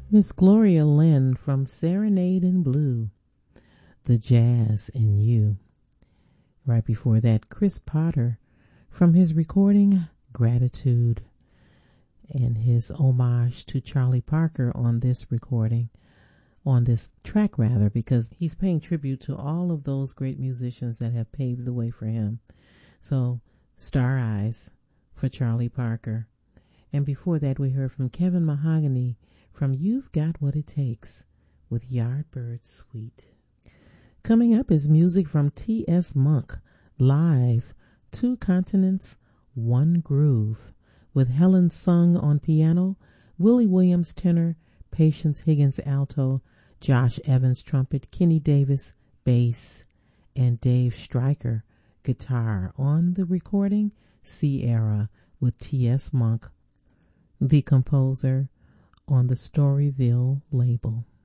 Miss Gloria Lynn from Serenade in Blue, The Jazz in You. Right before that, Chris Potter from his recording Gratitude, and his homage to Charlie Parker on this recording, on this track rather, because he's paying tribute to all of those great musicians that have paved the way for him. So, Star Eyes for Charlie Parker. And before that, we heard from Kevin Mahogany from You've Got What It Takes with Yardbird Suite. Coming up is music from T.S. Monk, live, Two Continents, One Groove, with Helen Sung on piano, Willie Williams tenor, Patience Higgins alto, Josh Evans trumpet, Kenny Davis bass, and Dave Stryker guitar on the recording Sierra with T.S. Monk, the composer, on the Storyville label.